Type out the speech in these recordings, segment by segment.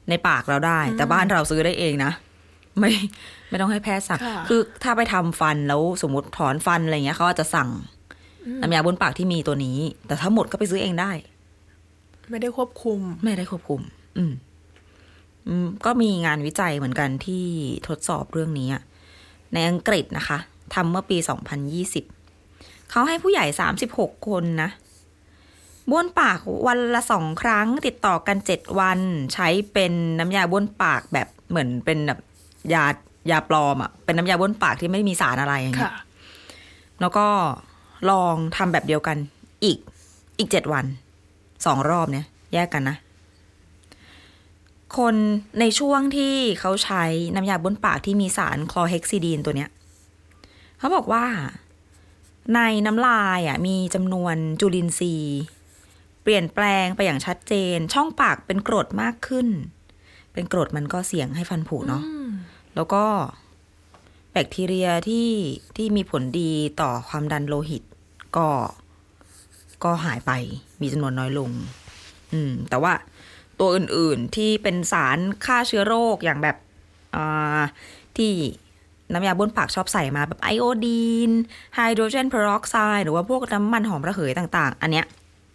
ในปากเราได้แต่บ้านเราซื้อได้เองนะไม่ต้องให้แพทย์สั่งคือถ้าไปทำฟันแล้วสมมติถอนฟันอะไรเงี้ยเขาอาจจะสั่งน้ำยาบ้วนปากที่มีตัวนี้แต่ถ้าหมดก็ไปซื้อเองได้ไม่ได้ควบคุมก็มีงานวิจัยเหมือนกันที่ทดสอบเรื่องนี้ในอังกฤษนะคะทำเมื่อปี2020เขาให้ผู้ใหญ่36คนนะบ้วนปากวันละ2 ครั้งติดต่อกัน7 วันใช้เป็นน้ำยาบ้วนปากแบบเหมือนเป็นแบบยาปลอมเป็นน้ำยาบ้วนปากที่ไม่มีสารอะไรอย่างเงี้ยแล้วก็ลองทำแบบเดียวกันอีก7 วัน2 รอบเนี่ยแยกกันนะคนในช่วงที่เขาใช้น้ำยาบ้วนปากที่มีสารคลอเฮกซิดีนตัวเนี้ยเขาบอกว่าในน้ำลายมีจำนวนจุลินทรีย์เปลี่ยนแปลงไปอย่างชัดเจนช่องปากเป็นกรดมากขึ้นเป็นกรดมันก็เสี่ยงให้ฟันผุเนาะแล้วก็แบคทีเรียที่มีผลดีต่อความดันโลหิตก็หายไปมีจำนวนน้อยลงแต่ว่าตัวอื่นๆที่เป็นสารฆ่าเชื้อโรคอย่างแบบที่น้ำยาบ้วนปากชอบใส่มาแบบไอโอดีนไฮโดรเจนเพอร์ออกไซด์หรือว่าพวกน้ำมันหอมระเหยต่างๆอันเนี้ย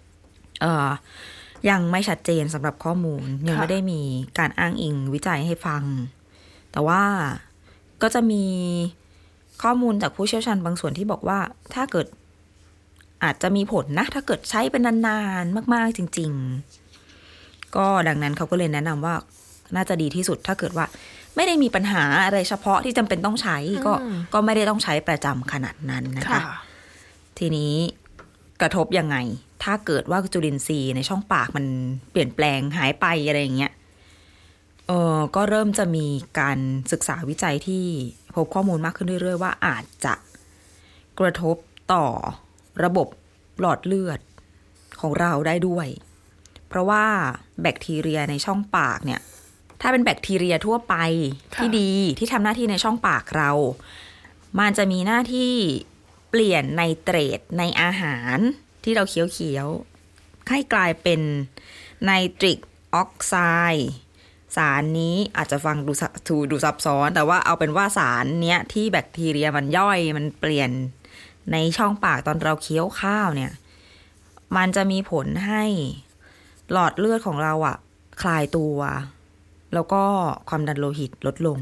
ยังไม่ชัดเจนสำหรับข้อมูลยังไม่ได้มีการอ้างอิงวิจัยให้ฟังแต่ว่าก็จะมีข้อมูลจากผู้เชี่ยวชาญบางส่วนที่บอกว่าถ้าเกิดอาจจะมีผลนะถ้าเกิดใช้เป็นนานๆมากๆจริงๆก็ดังนั้นเขาก็เลยแนะนำว่าน่าจะดีที่สุดถ้าเกิดว่าไม่ได้มีปัญหาอะไรเฉพาะที่จำเป็นต้องใช้ก็ไม่ได้ต้องใช้ประจำขนาดนั้นนะคะทีนี้กระทบยังไงถ้าเกิดว่าจุลินทรีย์ในช่องปากมันเปลี่ยนแปลงหายไปอะไรอย่างเงี้ยก็เริ่มจะมีการศึกษาวิจัยที่พบข้อมูลมากขึ้นเรื่อยๆว่าอาจจะกระทบต่อระบบหลอดเลือดของเราได้ด้วยเพราะว่าแบคทีเรียในช่องปากเนี่ยถ้าเป็นแบคทีเรียทั่วไปที่ดีที่ทำหน้าที่ในช่องปากเรามันจะมีหน้าที่เปลี่ยนไนเตรตในอาหารที่เราเคี้ยวๆให้กลายเป็นไนตริกออกไซด์สารนี้อาจจะฟังดูซับซ้อนแต่ว่าเอาเป็นว่าสารเนี้ยที่แบคทีเรียมันย่อยมันเปลี่ยนในช่องปากตอนเราเคี้ยวข้าวเนี่ยมันจะมีผลให้หลอดเลือดของเราคลายตัวแล้วก็ความดันโลหิตลดลง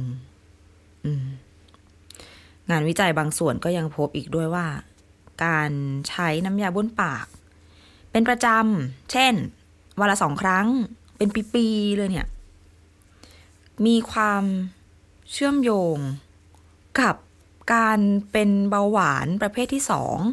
งานวิจัยบางส่วนก็ยังพบอีกด้วยว่าการใช้น้ำยาบ้วนปากเป็นประจำเช่นวันละ2 ครั้งเป็นปีๆเลยเนี่ยมีความเชื่อมโยงกับการเป็นเบาหวานประเภทที่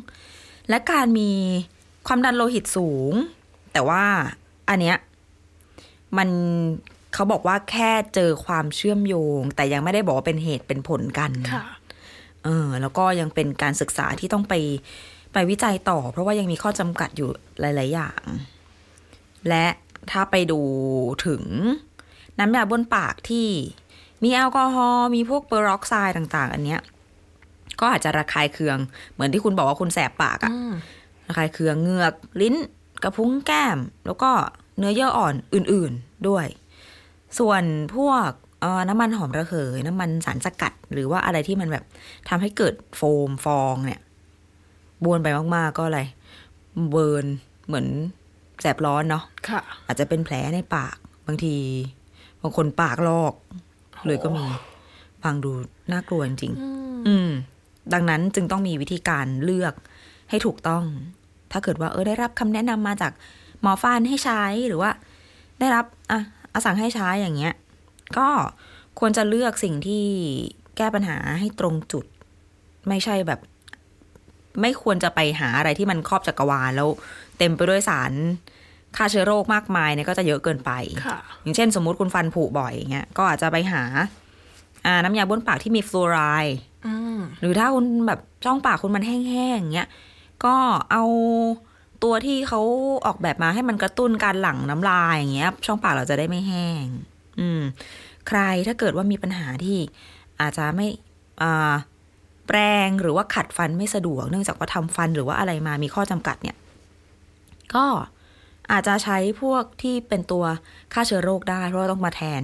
2และการมีความดันโลหิตสูงแต่ว่าอันเนี้ยมันเขาบอกว่าแค่เจอความเชื่อมโยงแต่ยังไม่ได้บอกว่าเป็นเหตุเป็นผลกันแล้วก็ยังเป็นการศึกษาที่ต้องไปวิจัยต่อเพราะว่ายังมีข้อจำกัดอยู่หลายๆอย่างและถ้าไปดูถึงน้ำยาบ้วนปากที่มีแอลกอฮอล์มีพวกเปอร์ออกไซด์ต่างๆอันเนี้ยก็อาจจะระคายเคืองเหมือนที่คุณบอกว่าคุณแสบปากระคายเคืองเหงือกลิ้นกระพุ้งแก้มแล้วก็เนื้อเยื่ออ่อนอื่นๆด้วยส่วนพวกน้ำมันหอมระเหยน้ำมันสารสกัดหรือว่าอะไรที่มันแบบทำให้เกิดโฟมฟองเนี่ยบ้วนไปมากๆก็อะไรเบิร์นเหมือนแสบร้อนเนาะอาจจะเป็นแผลในปากบางทีบางคนปากลอกเลยก็มีฟังดูน่ากลัวจริงๆดังนั้นจึงต้องมีวิธีการเลือกให้ถูกต้องถ้าเกิดว่าได้รับคำแนะนำมาจากหมอฟันให้ใช้หรือว่าได้รับสั่งให้ใช้อย่างเงี้ยก็ควรจะเลือกสิ่งที่แก้ปัญหาให้ตรงจุดไม่ใช่แบบไม่ควรจะไปหาอะไรที่มันครอบจักรวาลแล้วเต็มไปด้วยสารฆ่าเชื้อโรคมากมายเนี่ยก็จะเยอะเกินไปอย่างเช่นสมมุติคุณฟันผุบ่อยอย่างเงี้ยก็อาจจะไปหาน้ำยาบ้วนปากที่มีฟลูอไรด์หรือถ้าคุณแบบช่องปากคุณมันแห้งๆอย่างเงี้ยก็เอาตัวที่เขาออกแบบมาให้มันกระตุ้นการหลั่งน้ำลายอย่างเงี้ยช่องปากเราจะได้ไม่แห้งใครถ้าเกิดว่ามีปัญหาที่อาจจะไม่แปรงหรือว่าขัดฟันไม่สะดวกเนื่องจากว่าทำฟันหรือว่าอะไรมามีข้อจำกัดเนี่ยก็อาจจะใช้พวกที่เป็นตัวฆ่าเชื้อโรคได้เพราะว่าต้องมาแทน